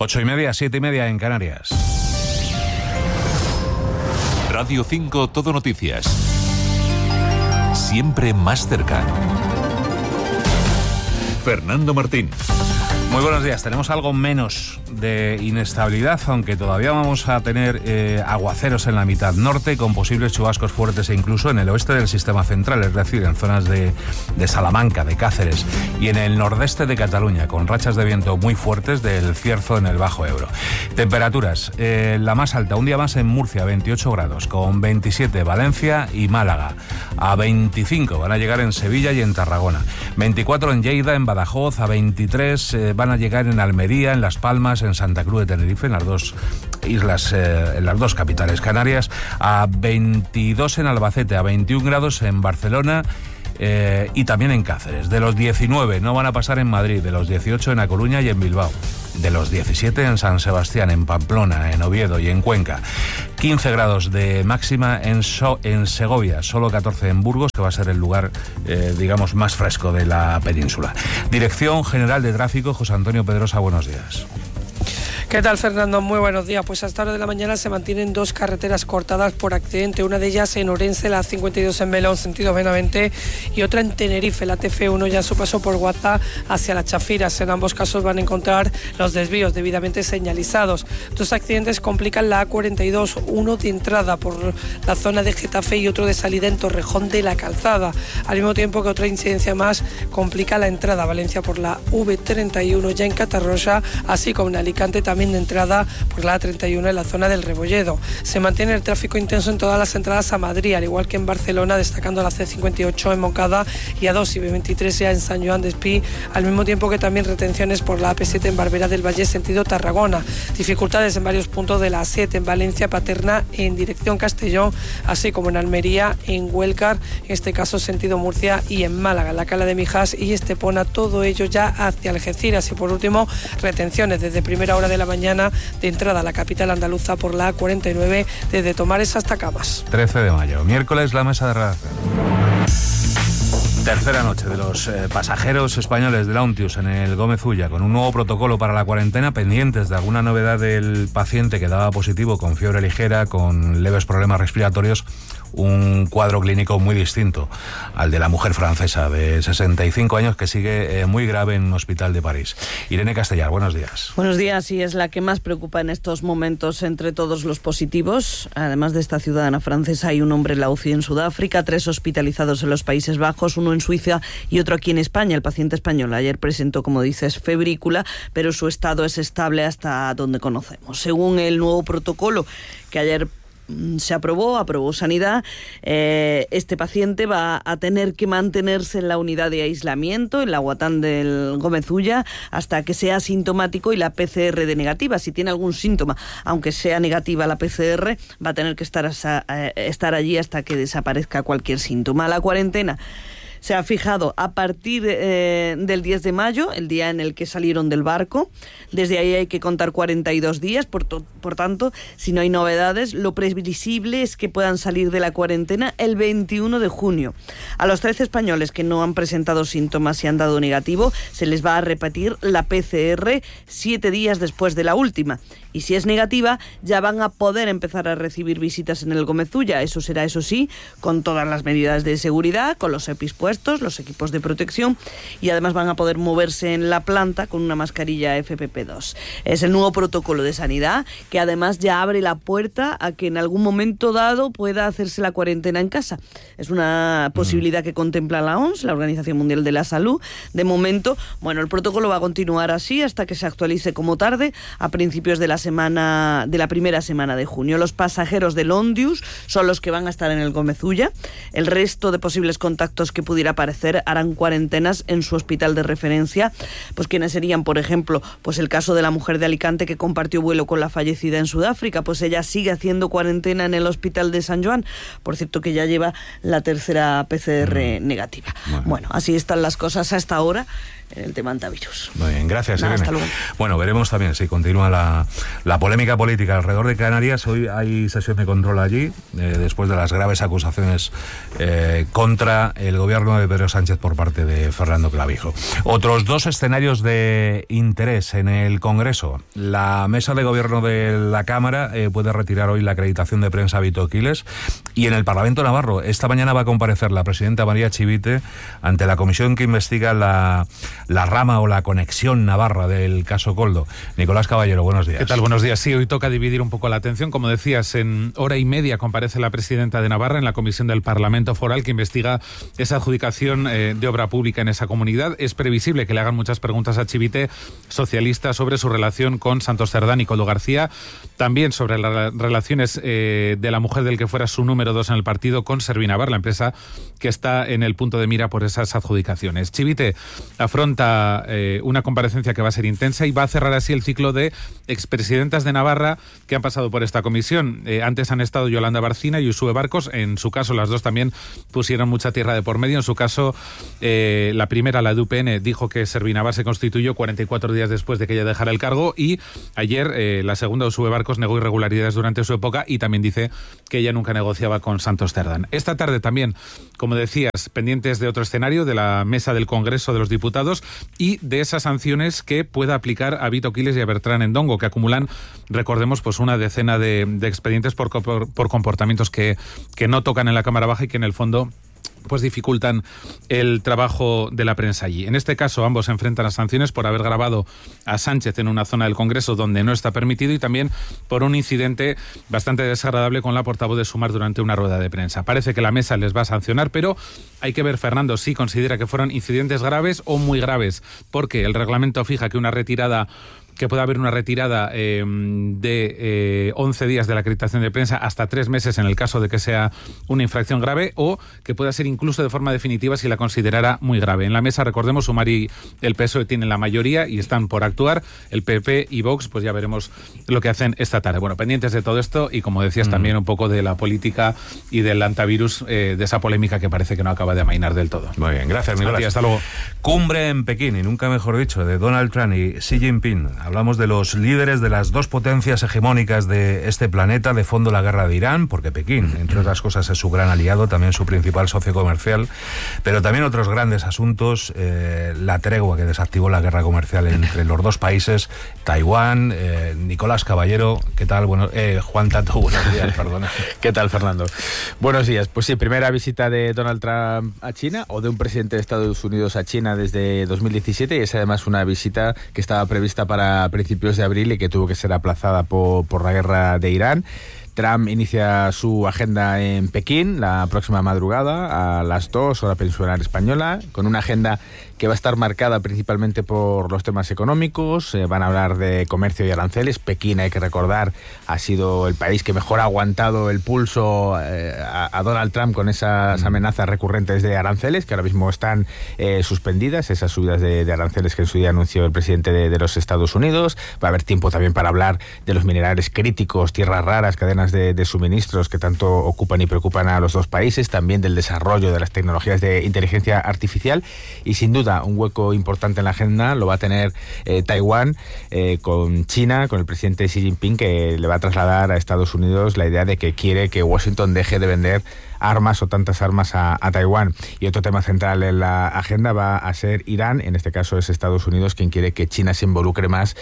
8:30, 7:30 en Canarias. Radio 5 Todo Noticias. Siempre más cerca. Fernando Martín. Muy buenos días. Tenemos algo menos de inestabilidad, aunque todavía vamos a tener aguaceros en la mitad norte, con posibles chubascos fuertes e incluso en el oeste del sistema central, es decir, en zonas de Salamanca, de Cáceres, y en el nordeste de Cataluña, con rachas de viento muy fuertes del Cierzo en el Bajo Ebro. Temperaturas, la más alta, un día más en Murcia, 28 grados, con 27 Valencia y Málaga. A 25 van a llegar en Sevilla y en Tarragona. 24 en Lleida, en Badajoz, a 23 van a llegar en Almería, en Las Palmas, en Santa Cruz de Tenerife, en las dos islas, en las dos capitales canarias, a 22 en Albacete, a 21 grados en Barcelona y también en Cáceres. De los 19 no van a pasar en Madrid, de los 18 en A Coruña y en Bilbao. De los 17 en San Sebastián, en Pamplona, en Oviedo y en Cuenca. 15 grados de máxima en Segovia, solo 14 en Burgos, que va a ser el lugar, digamos, más fresco de la península. Dirección General de Tráfico, José Antonio Pedrosa, buenos días. ¿Qué tal, Fernando? Muy buenos días. Pues hasta hora de la mañana se mantienen dos carreteras cortadas por accidente. Una de ellas en Orense, la 52 en Melón, sentido Benavente, y otra en Tenerife, la TF1, ya a su paso por Guaza hacia Las Chafiras. En ambos casos van a encontrar los desvíos debidamente señalizados. Dos accidentes complican la A42, uno de entrada por la zona de Getafe y otro de salida en Torrejón de la Calzada. Al mismo tiempo que otra incidencia más complica la entrada a Valencia por la V31 ya en Catarroja, así como en Alicante también de entrada por la A31 en la zona del Rebolledo. Se mantiene el tráfico intenso en todas las entradas a Madrid, al igual que en Barcelona, destacando la C58 en Moncada y A2 y B23 ya en San Joan d'Espí, al mismo tiempo que también retenciones por la AP7 en Barberá del Valle, sentido Tarragona. Dificultades en varios puntos de la A7 en Valencia, Paterna en dirección Castellón, así como en Almería, en Huelcar, en este caso sentido Murcia, y en Málaga, en la Cala de Mijas y Estepona, todo ello ya hacia Algeciras. Y por último, retenciones desde primera hora de la mañana de entrada a la capital andaluza por la A49 desde Tomares hasta Cabas. 13 de mayo, miércoles, la mesa de redacción. Tercera noche de los pasajeros españoles de la Ontius en el Gómez Ulla, con un nuevo protocolo para la cuarentena, pendientes de alguna novedad del paciente que daba positivo con fiebre ligera, con leves problemas respiratorios. Un cuadro clínico muy distinto al de la mujer francesa de 65 años que sigue muy grave en un hospital de París. Irene Castellar, buenos días. Buenos días, y es la que más preocupa en estos momentos entre todos los positivos. Además de esta ciudadana francesa, hay un hombre en la UCI en Sudáfrica, 3 hospitalizados en los Países Bajos, uno en Suiza y otro aquí en España. El paciente español ayer presentó, como dices, febrícula, pero su estado es estable hasta donde conocemos. Según el nuevo protocolo que ayer se aprobó Sanidad, este paciente va a tener que mantenerse en la unidad de aislamiento, en la Guatán del Gómez Ulla, hasta que sea asintomático y la PCR de negativa. Si tiene algún síntoma, aunque sea negativa la PCR, va a tener que estar allí hasta que desaparezca cualquier síntoma. La cuarentena se ha fijado a partir del 10 de mayo, el día en el que salieron del barco. Desde ahí hay que contar 42 días, por tanto, si no hay novedades, lo previsible es que puedan salir de la cuarentena el 21 de junio. A los 13 españoles que no han presentado síntomas y han dado negativo, se les va a repetir la PCR 7 días después de la última. Y si es negativa, ya van a poder empezar a recibir visitas en el Gómez Ulla. Eso será, eso sí, con todas las medidas de seguridad, con los EPIs puestos, los equipos de protección, y además van a poder moverse en la planta con una mascarilla FFP2. Es el nuevo protocolo de sanidad que además ya abre la puerta a que en algún momento dado pueda hacerse la cuarentena en casa. Es una posibilidad que contempla la OMS, la Organización Mundial de la Salud. De momento, bueno, el protocolo va a continuar así hasta que se actualice como tarde a principios de la primera semana de junio. Los pasajeros del Ontius son los que van a estar en el Gómez Ulla. El resto de posibles contactos que pudiera aparecer harán cuarentenas en su hospital de referencia. Pues quienes serían, por ejemplo, pues el caso de la mujer de Alicante que compartió vuelo con la fallecida en Sudáfrica, pues ella sigue haciendo cuarentena en el hospital de San Joan. Por cierto, que ya lleva la tercera PCR negativa. Bueno, así están las cosas hasta ahora en el tema antivirus. Muy bien, gracias, Irene. Hasta luego. Bueno, veremos también si continúa la polémica política alrededor de Canarias. Hoy hay sesión de control allí, después de las graves acusaciones contra el gobierno gobierno de Pedro Sánchez por parte de Fernando Clavijo. Otros dos escenarios de interés en el Congreso. La mesa de gobierno de la Cámara puede retirar hoy la acreditación de prensa a Vito Quiles, y en el Parlamento navarro esta mañana va a comparecer la presidenta María Chivite ante la comisión que investiga la rama o la conexión navarra del caso Koldo. Nicolás Caballero, buenos días. ¿Qué tal? Buenos días. Sí, hoy toca dividir un poco la atención. Como decías, en hora y media comparece la presidenta de Navarra en la comisión del Parlamento Foral que investiga esa adjudicación de obra pública en esa comunidad. Es previsible que le hagan muchas preguntas a Chivite, socialista, sobre su relación con Santos Cerdán y Koldo García, también sobre las relaciones de la mujer del que fuera su número 2 en el partido con Servinavar, la empresa que está en el punto de mira por esas adjudicaciones. Chivite afronta una comparecencia que va a ser intensa y va a cerrar así el ciclo de expresidentas de Navarra que han pasado por esta comisión. Antes han estado Yolanda Barcina y Uxue Barcos. En su caso, las dos también pusieron mucha tierra de por medio. En su caso, la primera, la de UPN, dijo que Servinavar se constituyó 44 días después de que ella dejara el cargo, y ayer la segunda, Uxue Barcos, negó irregularidades durante su época y también dice que ella nunca negociaba con Santos Cerdán. Esta tarde también, como decías, pendientes de otro escenario, de la mesa del Congreso de los Diputados y de esas sanciones que pueda aplicar a Vito Quiles y a Bertrán Endongo, que acumulan, recordemos, pues una decena de expedientes por comportamientos que no tocan en la Cámara Baja y que en el fondo pues dificultan el trabajo de la prensa allí. En este caso, ambos se enfrentan a sanciones por haber grabado a Sánchez en una zona del Congreso donde no está permitido, y también por un incidente bastante desagradable con la portavoz de Sumar durante una rueda de prensa. Parece que la mesa les va a sancionar, pero hay que ver, Fernando, si considera que fueron incidentes graves o muy graves, porque el reglamento fija que puede haber una retirada de 11 días de la acreditación de prensa hasta 3 meses en el caso de que sea una infracción grave, o que pueda ser incluso de forma definitiva si la considerara muy grave. En la mesa, recordemos, Sumar y el PSOE tienen la mayoría y están por actuar. El PP y Vox, pues ya veremos lo que hacen esta tarde. Bueno, pendientes de todo esto y, como decías, también un poco de la política y del antivirus, de esa polémica que parece que no acaba de amainar del todo. Muy bien, gracias, Nicolás. Hasta luego. Cumbre en Pekín, y nunca mejor dicho, de Donald Trump y Xi Jinping. Hablamos de los líderes de las dos potencias hegemónicas de este planeta. De fondo, la guerra de Irán, porque Pekín, entre otras cosas, es su gran aliado, también su principal socio comercial, pero también otros grandes asuntos, la tregua que desactivó la guerra comercial entre los dos países, Taiwán. Nicolás Caballero, ¿qué tal? Bueno, Juan Tato, buenos días, perdona. ¿Qué tal, Fernando? Buenos días. Pues sí, primera visita de Donald Trump a China, o de un presidente de Estados Unidos a China desde 2017, y es además una visita que estaba prevista para principios de abril y que tuvo que ser aplazada por la guerra de Irán. Trump inicia su agenda en Pekín la próxima madrugada a las 2 hora peninsular española, con una agenda que va a estar marcada principalmente por los temas económicos. Van a hablar de comercio y aranceles. Pekín, hay que recordar, ha sido el país que mejor ha aguantado el pulso a Donald Trump con esas amenazas recurrentes de aranceles, que ahora mismo están suspendidas, esas subidas de aranceles que en su día anunció el presidente de los Estados Unidos. Va a haber tiempo también para hablar de los minerales críticos, tierras raras, cadenas de suministros que tanto ocupan y preocupan a los dos países, también del desarrollo de las tecnologías de inteligencia artificial, y sin duda un hueco importante en la agenda lo va a tener Taiwán, con China, con el presidente Xi Jinping, que le va a trasladar a Estados Unidos la idea de que quiere que Washington deje de vender armas o tantas armas a Taiwán. Y otro tema central en la agenda va a ser Irán. En este caso es Estados Unidos quien quiere que China se involucre más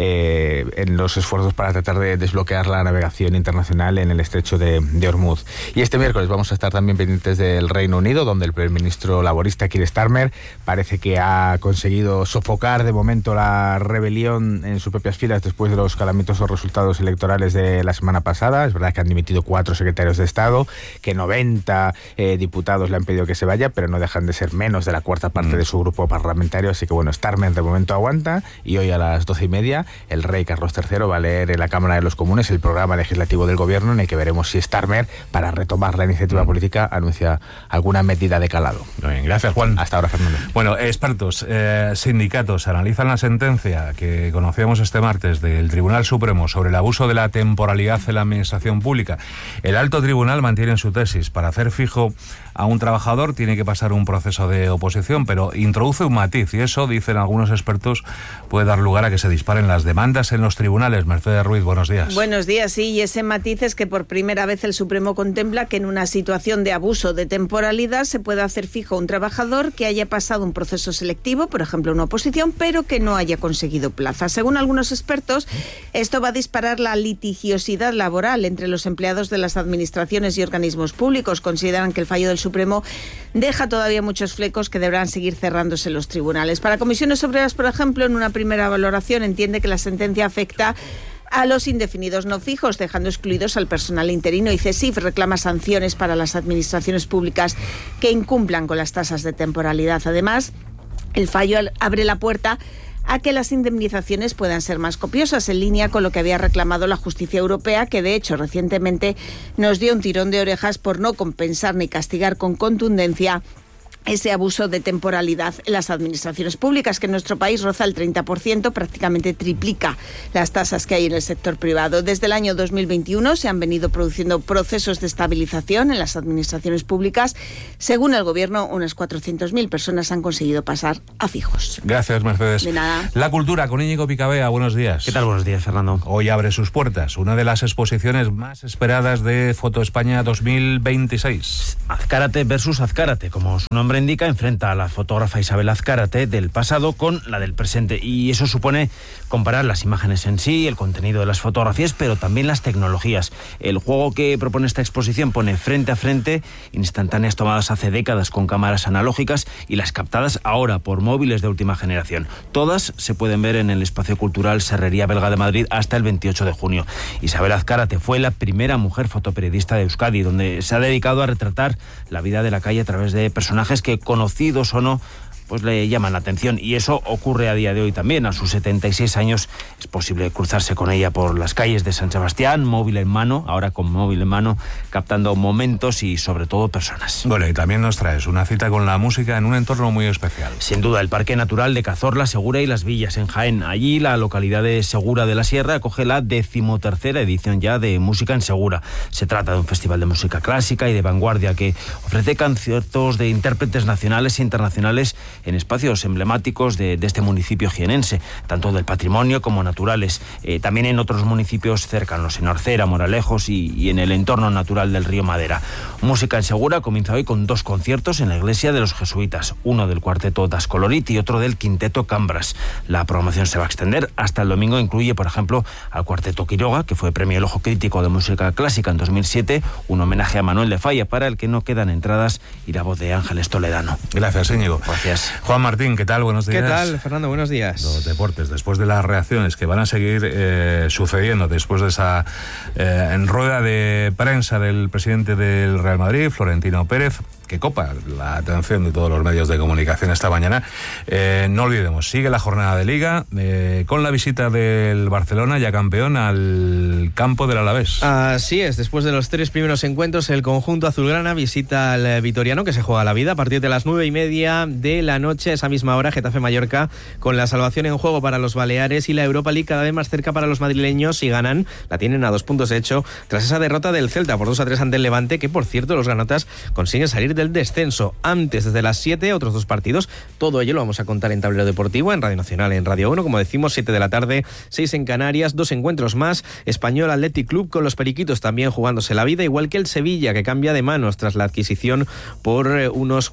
en los esfuerzos para tratar de desbloquear la navegación internacional en el estrecho de Hormuz. Y este miércoles vamos a estar también pendientes del Reino Unido, donde el primer ministro laborista Keir Starmer parece que ha conseguido sofocar de momento la rebelión en sus propias filas después de los calamitosos resultados electorales de la semana pasada. Es verdad que han dimitido 4 secretarios de Estado, que 90 diputados le han pedido que se vaya, pero no dejan de ser menos de la cuarta parte de su grupo parlamentario. Así que bueno, Starmer de momento aguanta, y hoy a las 12:30 el rey Carlos III va a leer en la Cámara de los Comunes el programa legislativo del gobierno, en el que veremos si Starmer, para retomar la iniciativa política, anuncia alguna medida de calado. Muy bien, gracias, Juan. Hasta ahora, Fernando. Bueno, expertos, sindicatos analizan la sentencia que conocíamos este martes del Tribunal Supremo sobre el abuso de la temporalidad en la administración pública. El alto tribunal mantiene su tesis: para hacer fijo a un trabajador tiene que pasar un proceso de oposición, pero introduce un matiz, y eso, dicen algunos expertos, puede dar lugar a que se disparen las demandas en los tribunales. Mercedes Ruiz, buenos días. Buenos días, sí, y ese matiz matices que por primera vez el Supremo contempla que en una situación de abuso de temporalidad se pueda hacer fijo a un trabajador que haya pasado un proceso selectivo, por ejemplo una oposición, pero que no haya conseguido plaza. Según algunos expertos, esto va a disparar la litigiosidad laboral entre los empleados de las administraciones y organismos públicos. Consideran que el fallo del Supremo deja todavía muchos flecos que deberán seguir cerrándose en los tribunales. Para Comisiones Obreras, por ejemplo, en una primera valoración entiende que la sentencia afecta a los indefinidos no fijos, dejando excluidos al personal interino, y CESIF reclama sanciones para las administraciones públicas que incumplan con las tasas de temporalidad. Además, el fallo abre la puerta a que las indemnizaciones puedan ser más copiosas, en línea con lo que había reclamado la justicia europea, que de hecho recientemente nos dio un tirón de orejas por no compensar ni castigar con contundencia ese abuso de temporalidad en las administraciones públicas, que en nuestro país roza el 30%, prácticamente triplica las tasas que hay en el sector privado. Desde el año 2021 se han venido produciendo procesos de estabilización en las administraciones públicas. Según el Gobierno, unas 400.000 personas han conseguido pasar a fijos. Gracias, Mercedes. De nada. La cultura, con Íñigo Picabea, buenos días. ¿Qué tal? Buenos días, Fernando. Hoy abre sus puertas una de las exposiciones más esperadas de Foto España 2026. Azcárate versus Azcárate, como su nombre indica, enfrenta a la fotógrafa Isabel Azcárate del pasado con la del presente, y eso supone comparar las imágenes en sí, el contenido de las fotografías, pero también las tecnologías. El juego que propone esta exposición pone frente a frente instantáneas tomadas hace décadas con cámaras analógicas y las captadas ahora por móviles de última generación. Todas se pueden ver en el Espacio Cultural Serrería Belga de Madrid hasta el 28 de junio. Isabel Azcárate fue la primera mujer fotoperiodista de Euskadi, donde se ha dedicado a retratar la vida de la calle a través de personajes que, conocidos o no, pues le llaman la atención, y eso ocurre a día de hoy también. A sus 76 años es posible cruzarse con ella por las calles de San Sebastián, móvil en mano, ahora con móvil en mano, captando momentos y sobre todo personas. Bueno, y también nos traes una cita con la música en un entorno muy especial. Sin duda, el Parque Natural de Cazorla, Segura y Las Villas, en Jaén. Allí la localidad de Segura de la Sierra acoge la 13ª edición ya de Música en Segura. Se trata de un festival de música clásica y de vanguardia que ofrece conciertos de intérpretes nacionales e internacionales en espacios emblemáticos de este municipio jienense, tanto del patrimonio como naturales. También en otros municipios cercanos, en Orcera, Moralejos y en el entorno natural del río Madera. Música en Segura comienza hoy con 2 conciertos en la iglesia de los jesuitas, uno del cuarteto Das Colorit y otro del quinteto Cambras. La programación se va a extender hasta el domingo. Incluye, por ejemplo, al cuarteto Quiroga, que fue premio El Ojo Crítico de Música Clásica en 2007, un homenaje a Manuel de Falla, para el que no quedan entradas, y la voz de Ángeles Toledano. Gracias, Íñigo. Gracias. Juan Martín, ¿qué tal? Buenos días. ¿Qué tal, Fernando? Buenos días. Los deportes, después de las reacciones que van a seguir sucediendo después de esa en rueda de prensa del presidente del Real Madrid, Florentino Pérez, que copa la atención de todos los medios de comunicación esta mañana. No olvidemos, sigue la jornada de Liga con la visita del Barcelona, ya campeón, al campo del Alavés. Así es, después de los 3 primeros encuentros, el conjunto azulgrana visita al Vitoriano, que se juega la vida a partir de las 9:30 de la noche. A esa misma hora, Getafe-Mallorca, con la salvación en juego para los Baleares y la Europa League cada vez más cerca para los madrileños. Si ganan, la tienen a 2 puntos de hecho, tras esa derrota del Celta por 2-3 ante el Levante, que por cierto los granotas consiguen salir del descenso. Antes, desde las 7, otros 2 partidos. Todo ello lo vamos a contar en Tablero Deportivo, en Radio Nacional, en Radio 1, como decimos, 7 de la tarde, 6 en Canarias, 2 encuentros más. Español Athletic Club con los periquitos también jugándose la vida, igual que el Sevilla, que cambia de manos tras la adquisición por unos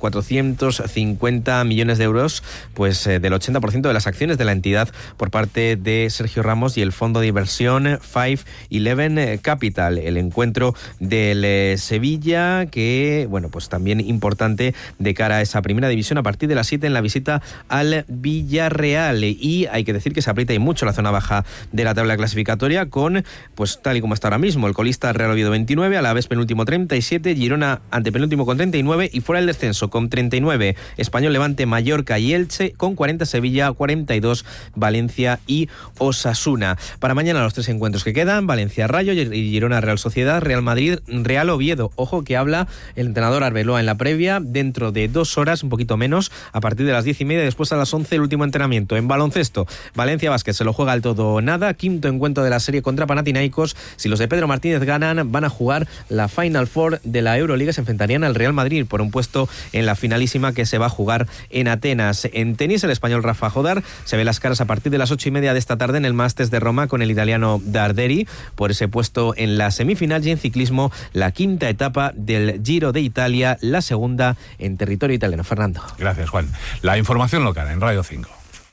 450 millones de euros, pues del 80% de las acciones de la entidad por parte de Sergio Ramos y el fondo de inversión 511 Capital. El encuentro del Sevilla, que, bueno, pues también importante de cara a esa primera división a partir de las 7 en la visita al Villarreal. Y hay que decir que se aprieta y mucho la zona baja de la tabla clasificatoria, con, pues tal y como está ahora mismo, el colista Real Oviedo 29, Alavés penúltimo 37, Girona antepenúltimo con 39 y fuera del descenso con 39 Español, Levante, Mallorca y Elche, con 40 Sevilla, 42 Valencia y Osasuna. Para mañana los 3 encuentros que quedan: Valencia Rayo y Girona Real Sociedad, Real Madrid Real Oviedo. Ojo que habla el entrenador Arbeloa en la previa, dentro de 2 horas, un poquito menos, a partir de las 10:30, después a las 11 el último entrenamiento. En baloncesto, Valencia Basket se lo juega al todo o nada, quinto encuentro de la serie contra Panathinaikos. Si los de Pedro Martínez ganan, van a jugar la Final Four de la Euroliga, se enfrentarían al Real Madrid por un puesto en la finalísima que se va a jugar en Atenas. En tenis, el español Rafa Jodar se ve las caras a partir de las 8:30 de esta tarde en el Masters de Roma con el italiano Darderi por ese puesto en la semifinal, y en ciclismo la quinta etapa del Giro de Italia, la segunda en territorio italiano. Fernando. Gracias, Juan. La información local en Radio 5.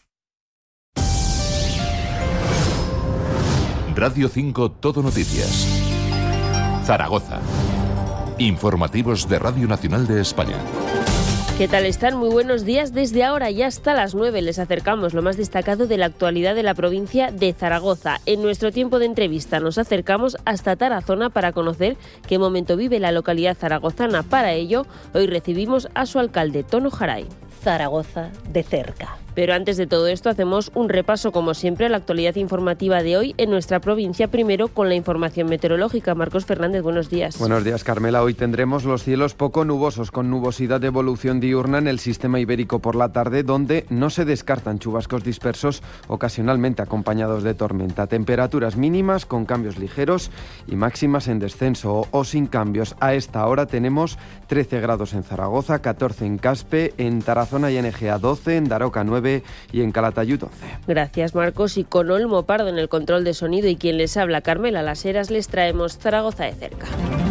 Radio 5 Todo Noticias. Zaragoza. Informativos de Radio Nacional de España. ¿Qué tal están? Muy buenos días. Desde ahora y hasta las 9 les acercamos lo más destacado de la actualidad de la provincia de Zaragoza. En nuestro tiempo de entrevista nos acercamos hasta Tarazona para conocer qué momento vive la localidad zaragozana. Para ello, hoy recibimos a su alcalde, Tono Jaray. Zaragoza de cerca. Pero antes de todo esto hacemos un repaso, como siempre, a la actualidad informativa de hoy en nuestra provincia, primero con la información meteorológica. Marcos Fernández, buenos días. Buenos días, Carmela. Hoy tendremos los cielos poco nubosos, con nubosidad de evolución diurna en el sistema ibérico por la tarde, donde no se descartan chubascos dispersos, ocasionalmente acompañados de tormenta. Temperaturas mínimas con cambios ligeros y máximas en descenso o sin cambios. A esta hora tenemos 13 grados en Zaragoza, 14 en Caspe, en Tarazona y Enegea 12, en Daroca 9 y en Calatayud 11. Gracias, Marcos. Y con Olmo Pardo en el control de sonido y quien les habla, Carmela Las Heras, les traemos Zaragoza de cerca.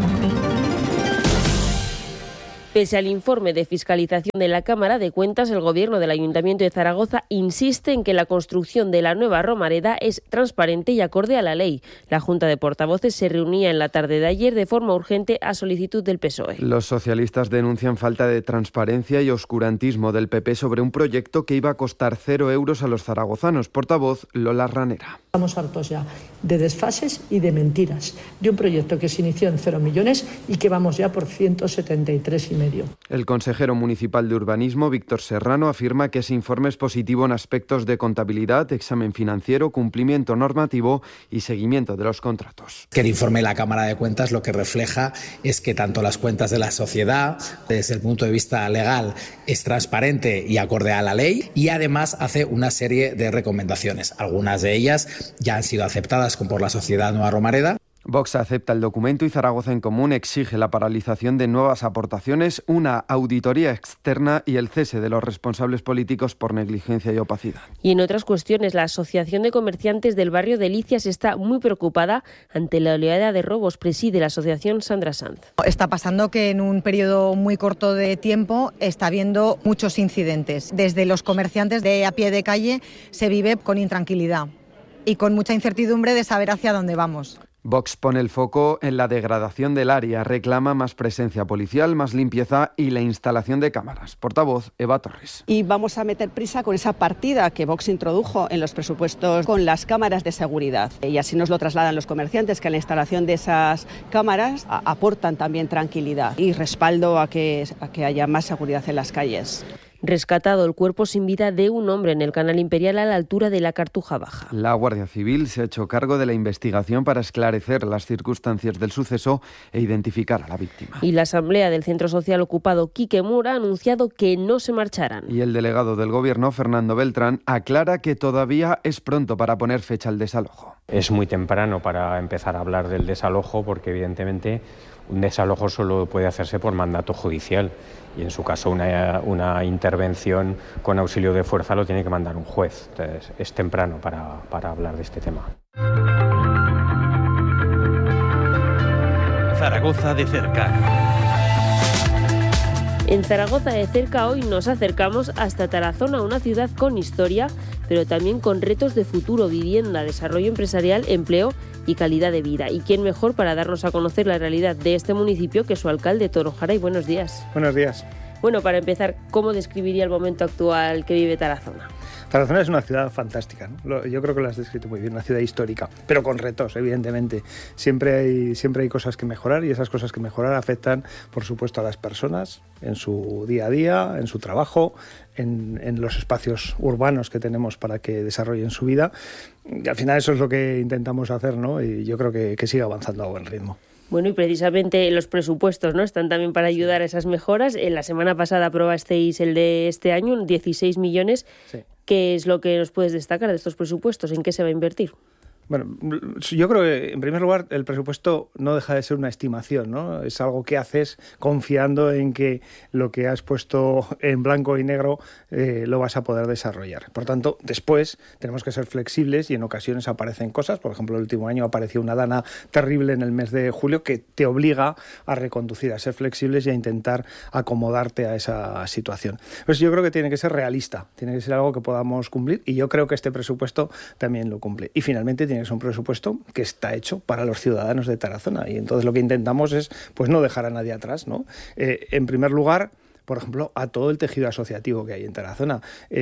Pese al informe de fiscalización de la Cámara de Cuentas, el Gobierno del Ayuntamiento de Zaragoza insiste en que la construcción de la nueva Romareda es transparente y acorde a la ley. La Junta de Portavoces se reunía en la tarde de ayer de forma urgente a solicitud del PSOE. Los socialistas denuncian falta de transparencia y oscurantismo del PP sobre un proyecto que iba a costar 0 euros a los zaragozanos. Portavoz Lola Ranera. Estamos hartos ya de desfases y de mentiras, de un proyecto que se inició en 0 millones y que vamos ya por 173,5. El consejero municipal de Urbanismo, Víctor Serrano, afirma que ese informe es positivo en aspectos de contabilidad, examen financiero, cumplimiento normativo y seguimiento de los contratos. Que el informe de la Cámara de Cuentas lo que refleja es que tanto las cuentas de la sociedad, desde el punto de vista legal, es transparente y acorde a la ley, y además hace una serie de recomendaciones. Algunas de ellas ya han sido aceptadas por la Sociedad Nueva Romareda. Vox acepta el documento y Zaragoza en Común exige la paralización de nuevas aportaciones, una auditoría externa y el cese de los responsables políticos por negligencia y opacidad. Y en otras cuestiones, la Asociación de Comerciantes del barrio de Licias está muy preocupada ante la oleada de robos. Preside la asociación Sandra Sanz. Está pasando que en un periodo muy corto de tiempo está habiendo muchos incidentes. Desde los comerciantes de a pie de calle se vive con intranquilidad y con mucha incertidumbre de saber hacia dónde vamos. Vox pone el foco en la degradación del área, reclama más presencia policial, más limpieza y la instalación de cámaras. Portavoz, Eva Torres. Y vamos a meter prisa con esa partida que Vox introdujo en los presupuestos con las cámaras de seguridad. Y así nos lo trasladan los comerciantes, que la instalación de esas cámaras aportan también tranquilidad y respaldo a que haya más seguridad en las calles. Rescatado el cuerpo sin vida de un hombre en el Canal Imperial a la altura de la Cartuja Baja. La Guardia Civil se ha hecho cargo de la investigación para esclarecer las circunstancias del suceso e identificar a la víctima. Y la Asamblea del Centro Social Ocupado Quique Mura ha anunciado que no se marcharán. Y el delegado del Gobierno, Fernando Beltrán, aclara que todavía es pronto para poner fecha al desalojo. Es muy temprano para empezar a hablar del desalojo porque evidentemente un desalojo solo puede hacerse por mandato judicial y en su caso una intervención con auxilio de fuerza lo tiene que mandar un juez. Entonces es temprano para hablar de este tema. Zaragoza de cerca. En Zaragoza de cerca hoy nos acercamos hasta Tarazona, una ciudad con historia, pero también con retos de futuro, vivienda, desarrollo empresarial, empleo y calidad de vida. ¿Y quién mejor para darnos a conocer la realidad de este municipio que su alcalde, Tono Jaray? Buenos días. Buenos días. Bueno, para empezar, ¿cómo describiría el momento actual que vive Tarazona? Tarazona es una ciudad fantástica, ¿no? Yo creo que lo has descrito muy bien, una ciudad histórica, pero con retos, evidentemente. Siempre hay cosas que mejorar y esas cosas que mejorar afectan, por supuesto, a las personas en su día a día, en su trabajo, en los espacios urbanos que tenemos para que desarrollen su vida. Y al final eso es lo que intentamos hacer, ¿no? Y yo creo que sigue avanzando a buen ritmo. Bueno, y precisamente los presupuestos, ¿no?, están también para ayudar a esas mejoras. La semana pasada aprobasteis el de este año, 16 millones. Sí. ¿Qué es lo que nos puedes destacar de estos presupuestos? ¿En qué se va a invertir? Bueno, yo creo que, en primer lugar, el presupuesto no deja de ser una estimación, ¿no? Es algo que haces confiando en que lo que has puesto en blanco y negro lo vas a poder desarrollar. Por tanto, después tenemos que ser flexibles y en ocasiones aparecen cosas. Por ejemplo, el último año apareció una dana terrible en el mes de julio que te obliga a reconducir, a ser flexibles y a intentar acomodarte a esa situación. Pues yo creo que tiene que ser realista, tiene que ser algo que podamos cumplir y yo creo que este presupuesto también lo cumple. Y finalmente tiene que ser un presupuesto que está hecho para los ciudadanos de Tarazona y entonces lo que intentamos es pues no dejar a nadie atrás, ¿no? En primer lugar, por ejemplo, a todo el tejido asociativo que hay en Tarazona.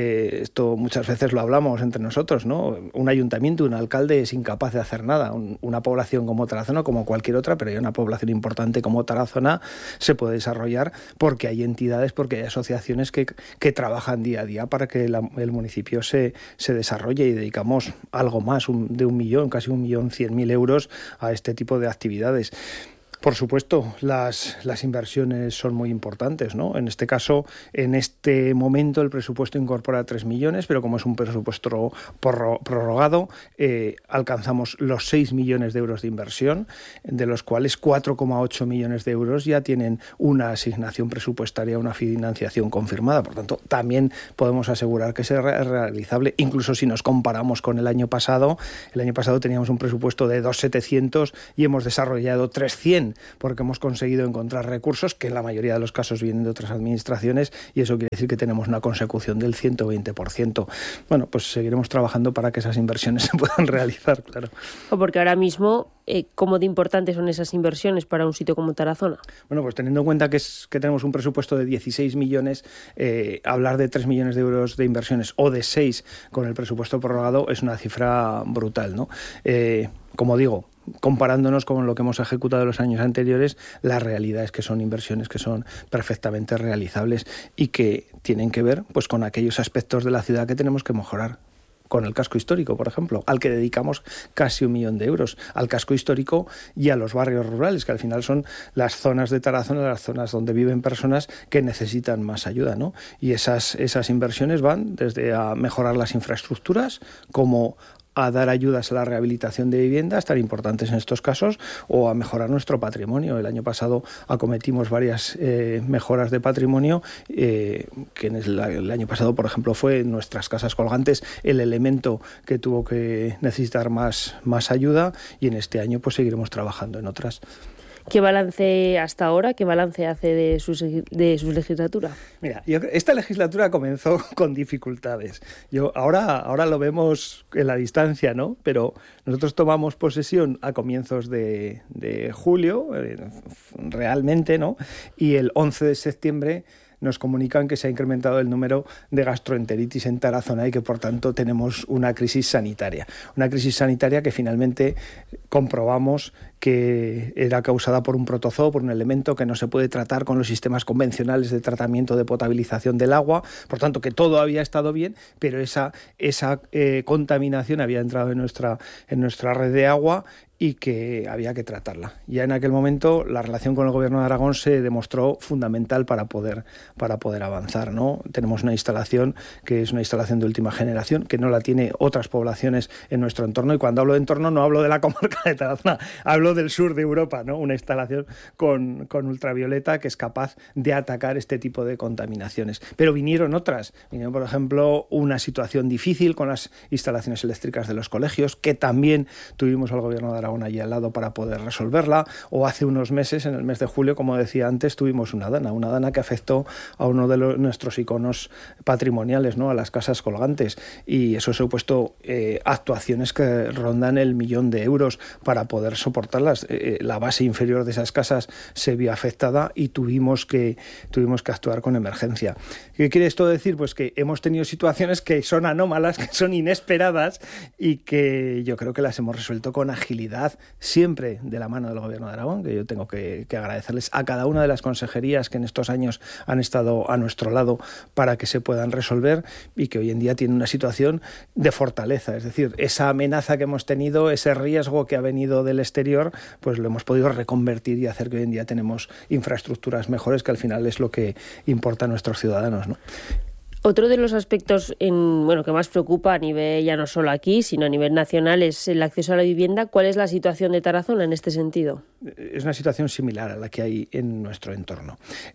Esto muchas veces lo hablamos entre nosotros, ¿no? Un ayuntamiento, un alcalde es incapaz de hacer nada. Una población como Tarazona, como cualquier otra, pero hay una población importante como Tarazona, se puede desarrollar porque hay entidades, porque hay asociaciones que trabajan día a día para que el municipio se desarrolle y dedicamos algo más de 1 millón, casi 1.100.000 euros a este tipo de actividades. Por supuesto, las inversiones son muy importantes, ¿no? En este caso, en este momento el presupuesto incorpora 3 millones, pero como es un presupuesto prorrogado, alcanzamos los 6 millones de euros de inversión, de los cuales 4,8 millones de euros ya tienen una asignación presupuestaria, una financiación confirmada. Por tanto, también podemos asegurar que es realizable, incluso si nos comparamos con el año pasado. El año pasado teníamos un presupuesto de 2.700 y hemos desarrollado 300. Porque hemos conseguido encontrar recursos que en la mayoría de los casos vienen de otras administraciones y eso quiere decir que tenemos una consecución del 120%. Bueno, pues seguiremos trabajando para que esas inversiones se puedan realizar, claro. Porque ahora mismo, ¿cómo de importantes son esas inversiones para un sitio como Tarazona? Bueno, pues teniendo en cuenta que tenemos un presupuesto de 16 millones, hablar de 3 millones de euros de inversiones o de 6 con el presupuesto prorrogado es una cifra brutal, ¿no? Como digo, comparándonos con lo que hemos ejecutado en los años anteriores, la realidad es que son inversiones que son perfectamente realizables y que tienen que ver pues con aquellos aspectos de la ciudad que tenemos que mejorar. Con el casco histórico, por ejemplo, al que dedicamos casi 1 millón de euros, al casco histórico y a los barrios rurales, que al final son las zonas de Tarazona, las zonas donde viven personas que necesitan más ayuda, ¿no? Y esas inversiones van desde a mejorar las infraestructuras, como a dar ayudas a la rehabilitación de viviendas tan importantes en estos casos o a mejorar nuestro patrimonio. El año pasado acometimos varias mejoras de patrimonio que en el año pasado, por ejemplo, fue en nuestras casas colgantes el elemento que tuvo que necesitar más ayuda y en este año pues seguiremos trabajando en otras. ¿Qué balance hasta ahora, qué balance hace de su legislatura? Mira, esta legislatura comenzó con dificultades. Ahora lo vemos en la distancia, ¿no? Pero nosotros tomamos posesión a comienzos de julio, realmente, ¿no? Y el 11 de septiembre nos comunican que se ha incrementado el número de gastroenteritis en Tarazona y que, por tanto, tenemos una crisis sanitaria. Una crisis sanitaria que finalmente comprobamos que era causada por un protozoo, por un elemento que no se puede tratar con los sistemas convencionales de tratamiento de potabilización del agua. Por tanto, que todo había estado bien, pero esa contaminación había entrado en nuestra red de agua y que había que tratarla. Ya en aquel momento la relación con el Gobierno de Aragón se demostró fundamental para poder avanzar, ¿no? Tenemos una instalación que es una instalación de última generación, que no la tiene otras poblaciones en nuestro entorno, y cuando hablo de entorno no hablo de la comarca de Tarazona, hablo del sur de Europa, ¿no? Una instalación con ultravioleta que es capaz de atacar este tipo de contaminaciones. Pero vinieron otras. Vinieron, por ejemplo, una situación difícil con las instalaciones eléctricas de los colegios, que también tuvimos al Gobierno de Aragón allí al lado para poder resolverla, o hace unos meses, en el mes de julio, como decía antes, tuvimos una dana que afectó a uno de nuestros iconos patrimoniales, ¿no? A las casas colgantes, y eso ha supuesto actuaciones que rondan el 1 millón de euros para poder soportarlas. La base inferior de esas casas se vio afectada y tuvimos que actuar con emergencia. ¿Qué quiere esto decir? Pues que hemos tenido situaciones que son anómalas, que son inesperadas y que yo creo que las hemos resuelto con agilidad igualdad, siempre de la mano del Gobierno de Aragón, que yo tengo que agradecerles a cada una de las consejerías que en estos años han estado a nuestro lado para que se puedan resolver, y que hoy en día tiene una situación de fortaleza. Es decir, esa amenaza que hemos tenido, ese riesgo que ha venido del exterior, pues lo hemos podido reconvertir y hacer que hoy en día tenemos infraestructuras mejores, que al final es lo que importa a nuestros ciudadanos, ¿no? Otro de los aspectos que más preocupa a nivel, ya no solo aquí, sino a nivel nacional, es el acceso a la vivienda. ¿Cuál es la situación de Tarazona en este sentido? Es una situación similar a la que hay en nuestro entorno.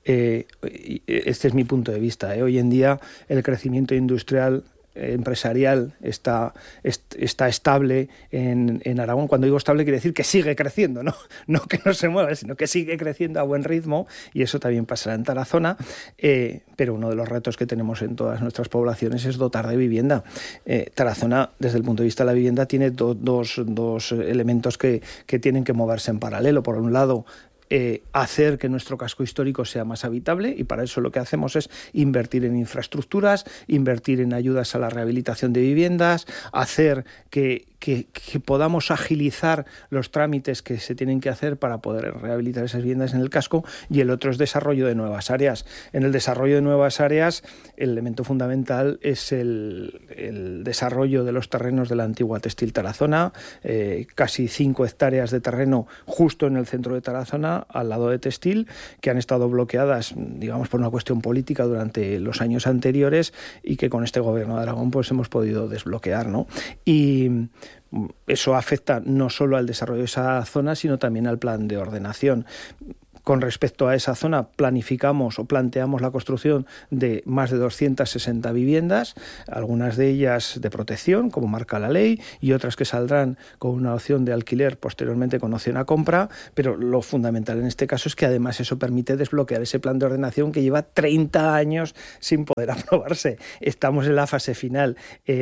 Este es mi punto de vista. Hoy en día el crecimiento industrial empresarial está estable en Aragón. Cuando digo estable quiere decir que sigue creciendo, no que no se mueva, sino que sigue creciendo a buen ritmo, y eso también pasará en Tarazona, pero uno de los retos que tenemos en todas nuestras poblaciones es dotar de vivienda. Tarazona, desde el punto de vista de la vivienda, tiene dos elementos que tienen que moverse en paralelo. Por un lado, hacer que nuestro casco histórico sea más habitable, y para eso lo que hacemos es invertir en infraestructuras, invertir en ayudas a la rehabilitación de viviendas, hacer que podamos agilizar los trámites que se tienen que hacer para poder rehabilitar esas viviendas en el casco, y el otro es desarrollo de nuevas áreas. En el desarrollo de nuevas áreas, el elemento fundamental es el desarrollo de los terrenos de la antigua Textil Tarazona, casi 5 hectáreas de terreno justo en el centro de Tarazona, al lado de Textil, que han estado bloqueadas, digamos, por una cuestión política durante los años anteriores, y que con este Gobierno de Aragón pues hemos podido desbloquear, ¿no? Y eso afecta no solo al desarrollo de esa zona, sino también al plan de ordenación. Con respecto a esa zona, planificamos o planteamos la construcción de más de 260 viviendas, algunas de ellas de protección, como marca la ley, y otras que saldrán con una opción de alquiler, posteriormente con opción a compra, pero lo fundamental en este caso es que además eso permite desbloquear ese plan de ordenación que lleva 30 años sin poder aprobarse. Estamos en la fase final.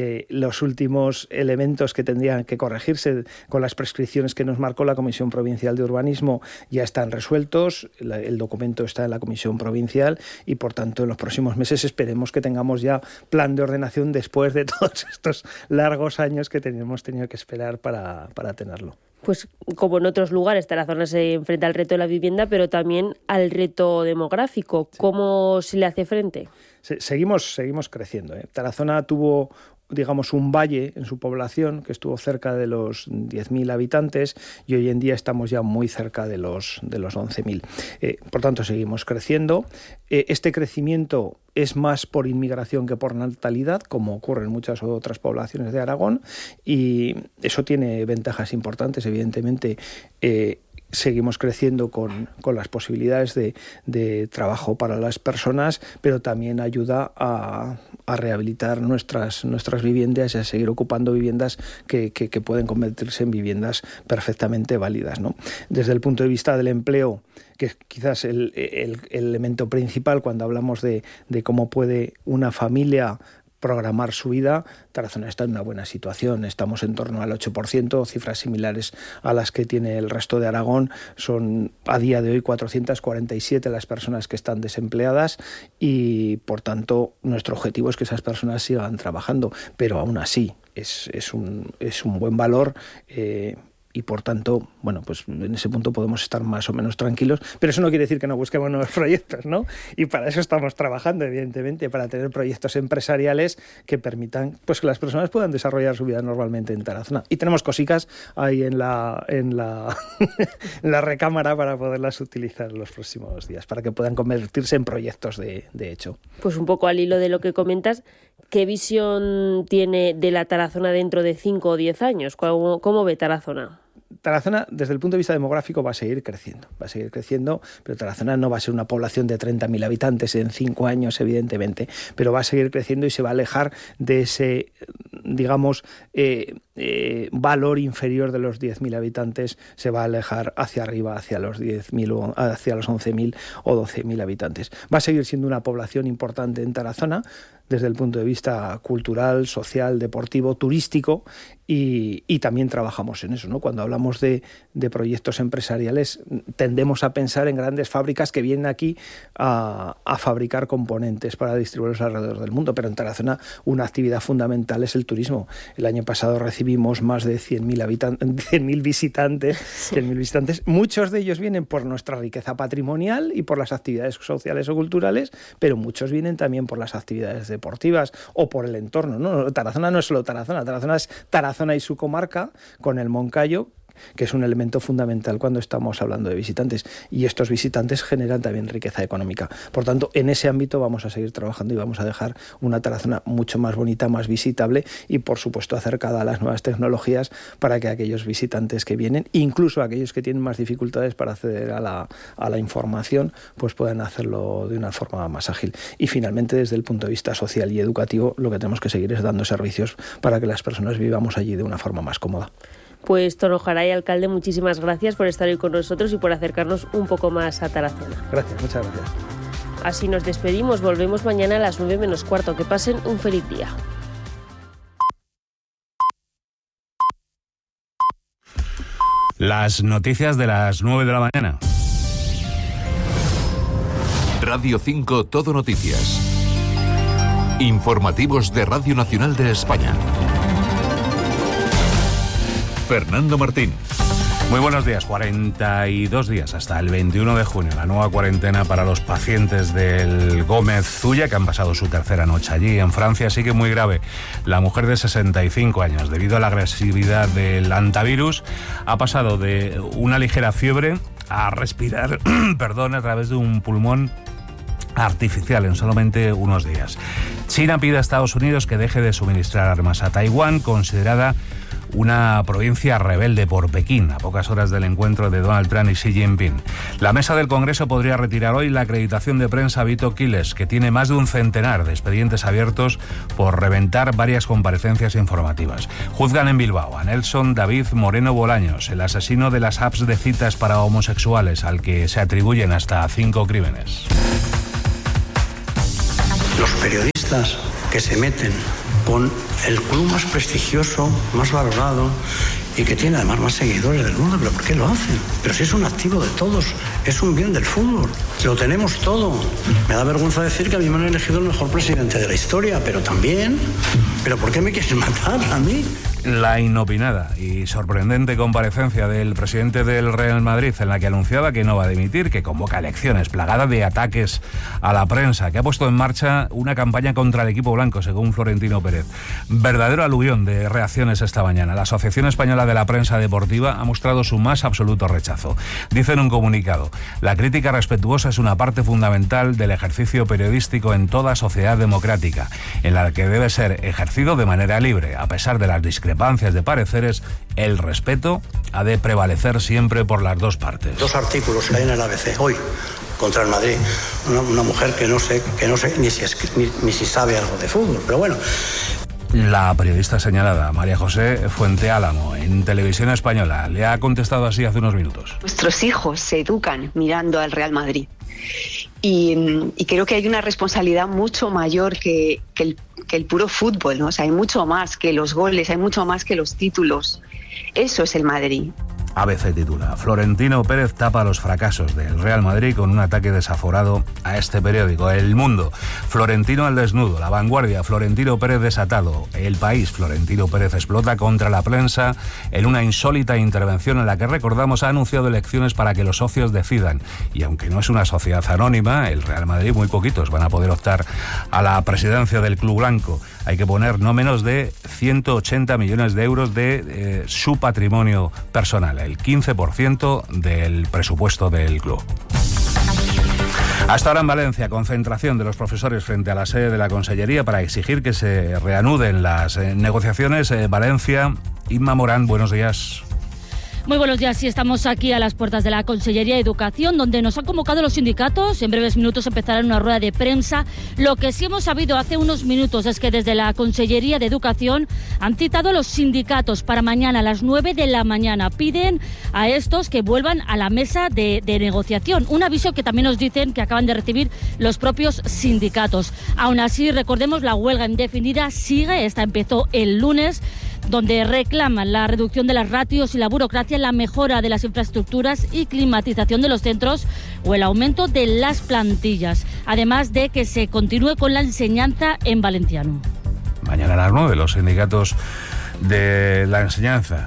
Los últimos elementos que tendrían que corregirse con las prescripciones que nos marcó la Comisión Provincial de Urbanismo ya están resueltos. El documento está en la Comisión Provincial, y por tanto en los próximos meses esperemos que tengamos ya plan de ordenación después de todos estos largos años que hemos tenido que esperar para tenerlo. Pues como en otros lugares, Tarazona se enfrenta al reto de la vivienda, pero también al reto demográfico. ¿Cómo se le hace frente? Seguimos creciendo. Tarazona tuvo, digamos, un valle en su población que estuvo cerca de los 10.000 habitantes, y hoy en día estamos ya muy cerca de los 11.000. Por tanto, seguimos creciendo. Este crecimiento es más por inmigración que por natalidad, como ocurre en muchas otras poblaciones de Aragón, y eso tiene ventajas importantes, evidentemente. Seguimos creciendo con las posibilidades de trabajo para las personas, pero también ayuda a rehabilitar nuestras viviendas y a seguir ocupando viviendas que pueden convertirse en viviendas perfectamente válidas, ¿no? Desde el punto de vista del empleo, que es quizás el elemento principal cuando hablamos de cómo puede una familia programar su vida, Tarazona está en una buena situación. Estamos en torno al 8%, cifras similares a las que tiene el resto de Aragón. Son a día de hoy 447 las personas que están desempleadas, y por tanto nuestro objetivo es que esas personas sigan trabajando, pero aún así es un buen valor. Y por tanto, bueno, pues en ese punto podemos estar más o menos tranquilos, pero eso no quiere decir que no busquemos nuevos proyectos, ¿no? Y para eso estamos trabajando, evidentemente, para tener proyectos empresariales que permitan pues que las personas puedan desarrollar su vida normalmente en Tarazona. Y tenemos cositas ahí en la en la recámara para poderlas utilizar en los próximos días, para que puedan convertirse en proyectos de hecho. Pues un poco al hilo de lo que comentas, ¿qué visión tiene de la Tarazona dentro de 5 o 10 años? ¿Cómo ve Tarazona? Tarazona, desde el punto de vista demográfico, va a seguir creciendo, pero Tarazona no va a ser una población de 30.000 habitantes en 5 años, evidentemente, pero va a seguir creciendo y se va a alejar de ese, digamos, valor inferior de los 10.000 habitantes, se va a alejar hacia arriba, hacia los 10.000, hacia los 11.000 o 12.000 habitantes. Va a seguir siendo una población importante en Tarazona, desde el punto de vista cultural, social, deportivo, turístico, Y también trabajamos en eso, ¿no? Cuando hablamos de proyectos empresariales, tendemos a pensar en grandes fábricas que vienen aquí a fabricar componentes para distribuirlos alrededor del mundo, pero en Tarazona una actividad fundamental es el turismo. El año pasado recibimos más de 100.000 visitantes. Muchos de ellos vienen por nuestra riqueza patrimonial y por las actividades sociales o culturales, pero muchos vienen también por las actividades deportivas o por el entorno, ¿no? Tarazona no es solo Tarazona, Tarazona es Tarazona y su comarca con el Moncayo, que es un elemento fundamental cuando estamos hablando de visitantes, y estos visitantes generan también riqueza económica. Por tanto, en ese ámbito vamos a seguir trabajando y vamos a dejar una Tarazona mucho más bonita, más visitable y, por supuesto, acercada a las nuevas tecnologías para que aquellos visitantes que vienen, incluso aquellos que tienen más dificultades para acceder a la información, pues puedan hacerlo de una forma más ágil. Y finalmente, desde el punto de vista social y educativo, lo que tenemos que seguir es dando servicios para que las personas vivamos allí de una forma más cómoda. Pues Tono Jaray, alcalde, muchísimas gracias por estar hoy con nosotros y por acercarnos un poco más a Tarazona. Gracias, muchas gracias. Así nos despedimos, volvemos mañana a las 9 menos cuarto. Que pasen un feliz día. Las noticias de las 9 de la mañana. Radio 5 Todo Noticias. Informativos de Radio Nacional de España. Fernando Martín. Muy buenos días. 42 días hasta el 21 de junio. La nueva cuarentena para los pacientes del Gómez Zulla, que han pasado su tercera noche allí en Francia, sigue muy grave. La mujer de 65 años, debido a la agresividad del hantavirus, ha pasado de una ligera fiebre a respirar a través de un pulmón artificial en solamente unos días. China pide a Estados Unidos que deje de suministrar armas a Taiwán, considerada una provincia rebelde por Pekín, a pocas horas del encuentro de Donald Trump y Xi Jinping. La mesa del Congreso podría retirar hoy la acreditación de prensa a Vito Quiles, que tiene más de un centenar de expedientes abiertos por reventar varias comparecencias informativas. Juzgan en Bilbao a Nelson David Moreno Bolaños, el asesino de las apps de citas para homosexuales, al que se atribuyen hasta 5 crímenes. Los periodistas que se meten con el club más prestigioso, más valorado y que tiene además más seguidores del mundo, ¿pero por qué lo hacen? Pero si es un activo de todos, es un bien del fútbol, lo tenemos todo. Me da vergüenza decir que a mí me han elegido el mejor presidente de la historia, pero también, ¿pero por qué me quieren matar a mí? La inopinada y sorprendente comparecencia del presidente del Real Madrid, en la que anunciaba que no va a dimitir, que convoca elecciones, plagada de ataques a la prensa, que ha puesto en marcha una campaña contra el equipo blanco, según Florentino Pérez. Verdadero aluvión de reacciones esta mañana. La Asociación Española de la Prensa Deportiva ha mostrado su más absoluto rechazo. Dice en un comunicado: la crítica respetuosa es una parte fundamental del ejercicio periodístico en toda sociedad democrática, en la que debe ser ejercido de manera libre, a pesar de las discrepancias de pareceres. El respeto ha de prevalecer siempre por las dos partes. 2 artículos que hay en el ABC hoy contra el Madrid. Una mujer que no sé ni si sabe algo de fútbol, pero bueno. La periodista señalada, María José Fuenteálamo, en Televisión Española, le ha contestado así hace unos minutos. Nuestros hijos se educan mirando al Real Madrid. Y creo que hay una responsabilidad mucho mayor que el puro fútbol, ¿no? O sea, hay mucho más que los goles, hay mucho más que los títulos. Eso es el Madrid. ABC titula: Florentino Pérez tapa los fracasos del Real Madrid con un ataque desaforado a este periódico. El Mundo: Florentino al desnudo. La Vanguardia: Florentino Pérez desatado. El País: Florentino Pérez explota contra la prensa en una insólita intervención en la que, recordamos, ha anunciado elecciones para que los socios decidan. Y aunque no es una sociedad anónima, el Real Madrid, muy poquitos van a poder optar a la presidencia del club blanco. Hay que poner no menos de 180 millones de euros de su patrimonio personal, el 15% del presupuesto del club. Hasta ahora en Valencia, concentración de los profesores frente a la sede de la Consellería para exigir que se reanuden las negociaciones. Valencia, Inma Morán, buenos días. Muy buenos días, sí, estamos aquí a las puertas de la Consellería de Educación, donde nos han convocado los sindicatos. En breves minutos empezará una rueda de prensa. Lo que sí hemos sabido hace unos minutos es que desde la Consellería de Educación han citado a los sindicatos para mañana a las 9 de la mañana. Piden a estos que vuelvan a la mesa de negociación. Un aviso que también nos dicen que acaban de recibir los propios sindicatos. Aún así, recordemos, la huelga indefinida sigue. Esta empezó el lunes. donde reclaman la reducción de las ratios y la burocracia, la mejora de las infraestructuras y climatización de los centros o el aumento de las plantillas, además de que se continúe con la enseñanza en valenciano. Mañana a las 9, los sindicatos de la enseñanza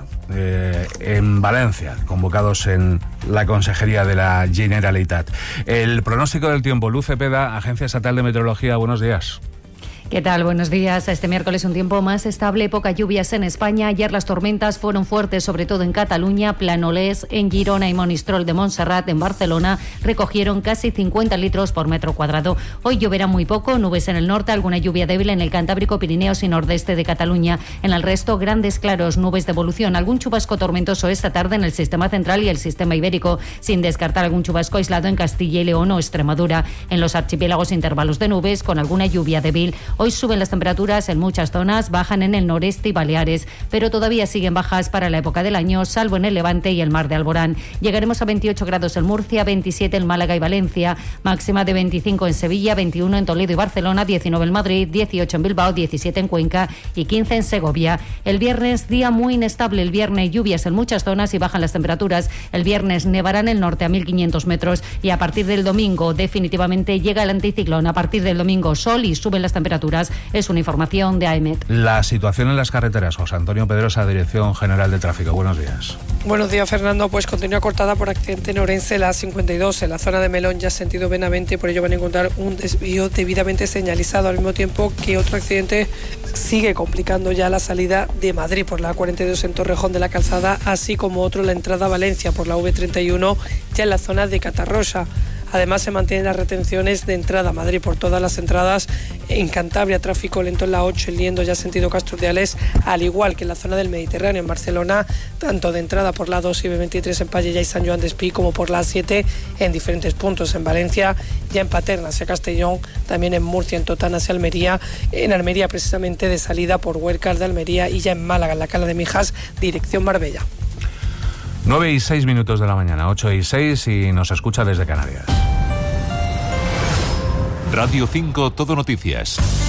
en Valencia, convocados en la Consejería de la Generalitat. El pronóstico del tiempo, Luz Cepeda, Agencia Estatal de Meteorología, buenos días. ¿Qué tal? Buenos días. Este miércoles un tiempo más estable, pocas lluvias en España. Ayer las tormentas fueron fuertes, sobre todo en Cataluña, Planolés, en Girona y Monistrol de Montserrat, en Barcelona, recogieron casi 50 litros por metro cuadrado. Hoy lloverá muy poco, nubes en el norte, alguna lluvia débil en el Cantábrico, Pirineos y nordeste de Cataluña. En el resto, grandes claros, nubes de evolución, algún chubasco tormentoso esta tarde en el sistema central y el sistema ibérico, sin descartar algún chubasco aislado en Castilla y León o Extremadura. En los archipiélagos, intervalos de nubes con alguna lluvia débil. Hoy suben las temperaturas en muchas zonas, bajan en el noreste y Baleares, pero todavía siguen bajas para la época del año, salvo en el Levante y el mar de Alborán. Llegaremos a 28 grados en Murcia, 27 en Málaga y Valencia, máxima de 25 en Sevilla, 21 en Toledo y Barcelona, 19 en Madrid, 18 en Bilbao, 17 en Cuenca y 15 en Segovia. El viernes, día muy inestable. El viernes, lluvias en muchas zonas y bajan las temperaturas. El viernes nevará en el norte a 1.500 metros y a partir del domingo definitivamente llega el anticiclón. A partir del domingo, sol y suben las temperaturas. Es una información de AEMET. La situación en las carreteras, José Antonio Pedrosa, Dirección General de Tráfico. Buenos días. Buenos días, Fernando. Pues continúa cortada por accidente en Orense, la 52, en la zona de Melón, ya sentido Benavente, por ello van a encontrar un desvío debidamente señalizado, al mismo tiempo que otro accidente sigue complicando ya la salida de Madrid por la 42 en Torrejón de la Calzada, así como otro en la entrada a Valencia por la V31, ya en la zona de Catarrosa. Además, se mantienen las retenciones de entrada a Madrid por todas las entradas. En Cantabria, tráfico lento en la 8, en Liendo, ya sentido Castro Urdiales, al igual que en la zona del Mediterráneo, en Barcelona, tanto de entrada por la 2 y B23 en Pallella y San Joan d'Espí, como por la 7 en diferentes puntos. En Valencia, ya en Paterna hacia Castellón, también en Murcia, en Totana hacia Almería, en Almería precisamente de salida por Huércal de Almería, y ya en Málaga, en la Cala de Mijas, dirección Marbella. 9:06 de la mañana, 8:06, y nos escucha desde Canarias. Radio 5 Todo Noticias.